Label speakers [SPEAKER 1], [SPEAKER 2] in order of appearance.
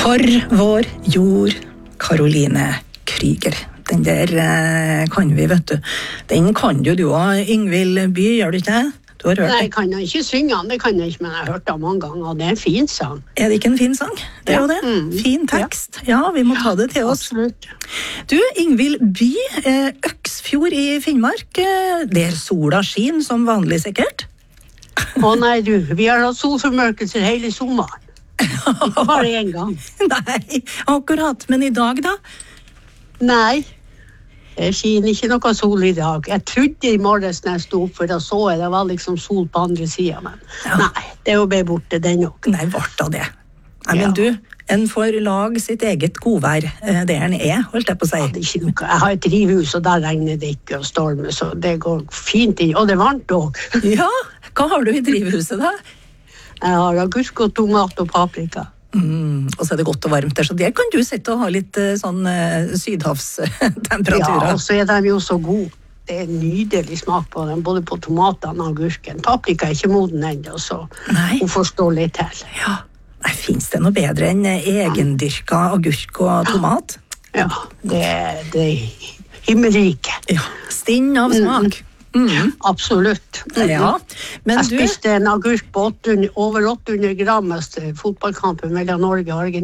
[SPEAKER 1] For vår jord, Caroline Krüger. Den der kan vi, vet du. Den kan jo du også, Ingvild By, gjør du ikke det? Du har hørt det?
[SPEAKER 2] Nei, jeg kan ikke synge den, det kan jeg ikke, men jeg har hørt den mange ganger, og det er en fin sang.
[SPEAKER 1] Er det ikke en fin sang? Det er jo det. Fin tekst. Ja, vi må ta det til oss.
[SPEAKER 2] Absolutt.
[SPEAKER 1] Du, Ingvild By, Øksfjord i Finnmark, det er sola skin som vanlig sikkert?
[SPEAKER 2] Å nei, du, vi har hatt solformørkelser hele sommeren. Ikke bare en gang.
[SPEAKER 1] Nei, akkurat. Men i dag da?
[SPEAKER 2] Nei, det skinner ikke noe sol i dag. Jeg trodde i morges når jeg stod opp, for da så jeg det var liksom sol på andre siden, men nei, det er jo bare borte den også.
[SPEAKER 1] Nei, vart av det. Nei, men du, en får lag sitt eget godvær, det en holdt jeg på å si.
[SPEAKER 2] Ja, det er ikke noe. Jeg har et drivhus, og der regner det ikke og stormer, så det går fint inn, og det er varmt også.
[SPEAKER 1] Ja, hva har du i drivhuset da?
[SPEAKER 2] Jeg har agurk og tomat og paprika.
[SPEAKER 1] Og så er det godt og varmt der, så der kan du sitte og ha litt sånn sydhavstemperaturer.
[SPEAKER 2] Ja, og så er de jo så gode. Det er nydelig smak på dem, både på tomatene og agurken. Paprika er ikke moden ennå, så hun får stå litt til.
[SPEAKER 1] Ja, nei, finnes det noe bedre enn egendyrka agurk og tomat?
[SPEAKER 2] Ja, det er himmelrike.
[SPEAKER 1] Ja, stinn av smak.
[SPEAKER 2] Absolutt.
[SPEAKER 1] Ja, men
[SPEAKER 2] jeg spiste en agurk på over 800 gram fotballkampen mellom Norge og Argentina.